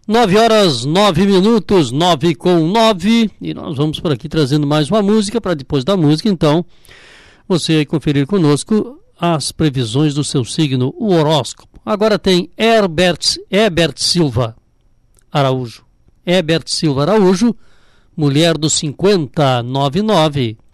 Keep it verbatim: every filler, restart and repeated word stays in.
Nove horas, nove minutos, nove com nove, e nós vamos por aqui trazendo mais uma música, para depois da música, então, você conferir conosco as previsões do seu signo, o horóscopo. Agora tem Herbert, Herbert Silva Araújo. Herbert Silva Araújo, mulher do cinquenta, nove nove.